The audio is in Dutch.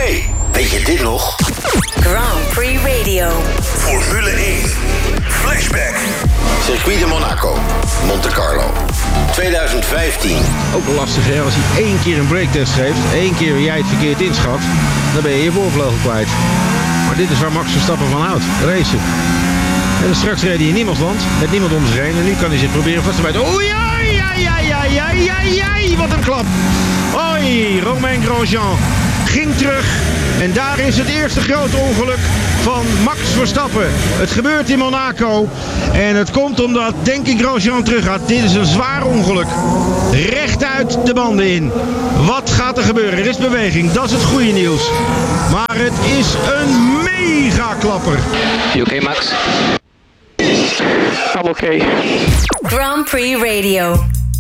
Hey, weet je dit nog? Grand Prix Radio. Formule 1. Flashback. Circuit de Monaco. Monte Carlo. 2015. Ook lastig, hè? Als hij 1 keer een breaktest geeft, 1 keer jij het verkeerd inschat, dan ben je je voorvleugel kwijt. Maar dit is waar Max Verstappen van houdt, racen. En straks reed hij in niemandsland, met niemand om zich heen. En nu kan hij zich proberen vast te bijten. Oei, wat een klap. Oei, Romain Grosjean ging terug. En daar is het eerste grote ongeluk van Max Verstappen. Het gebeurt in Monaco. En het komt omdat, denk ik, Grosjean terug gaat. Dit is een zwaar ongeluk. Rechtuit de banden in. Wat gaat er gebeuren? Er is beweging, dat is het goede nieuws. Maar het is een mega klapper. You okay, Max? I'm okay. Grand Prix Radio.